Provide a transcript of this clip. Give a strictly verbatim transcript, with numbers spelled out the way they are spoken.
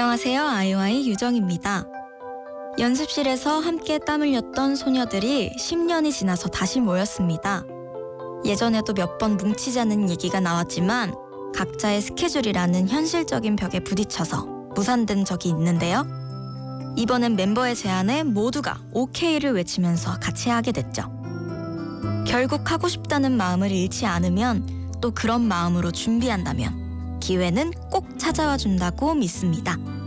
안녕하세요. 아이와이 유정입니다. 연습실에서 함께 땀 흘렸던 소녀들이 십 년이 지나서 다시 모였습니다. 예전에도 몇 번 뭉치자는 얘기가 나왔지만 각자의 스케줄이라는 현실적인 벽에 부딪혀서 무산된 적이 있는데요. 이번엔 멤버의 제안에 모두가 오케이를 외치면서 같이 하게 됐죠. 결국 하고 싶다는 마음을 잃지 않으면, 또 그런 마음으로 준비한다면 기회는 꼭 찾아와 준다고 믿습니다.